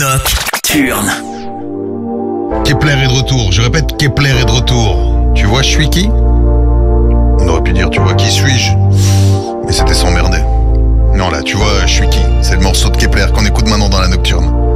Nocturne. Kepler est de retour. Je répète, Kepler est de retour. Tu vois, je suis qui? On aurait pu dire, tu vois, qui suis-je? Mais c'était s'emmerder. Non, là, tu vois, je suis qui? C'est le morceau de Kepler qu'on écoute maintenant dans la Nocturne.